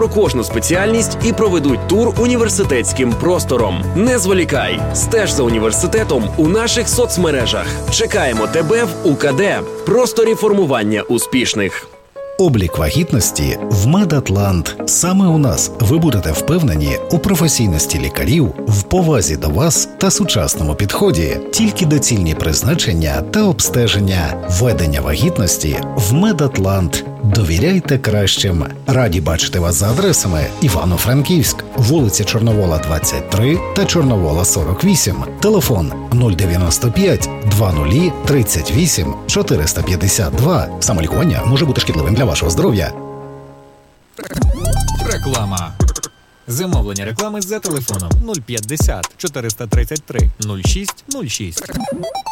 про кожну спеціальність і проведуть тур університетським простором. Не зволікай, стеж за університетом у наших соцмережах. Чекаємо тебе в УКД. Просторі формування успішних. Облік вагітності в Медатлант. Саме у нас ви будете впевнені у професійності лікарів, в повазі до вас та сучасному підході. Тільки доцільні призначення та обстеження. Ведення вагітності в Медатлант. Довіряйте кращим. Раді бачити вас за адресами: Івано-Франківськ, вулиця Чорновола, 23 та Чорновола, 48. Телефон 095 20 38 452. Самолікування може бути шкідливим для вашого здоров'я. Реклама. Замовлення реклами за телефоном 050 433 06 06.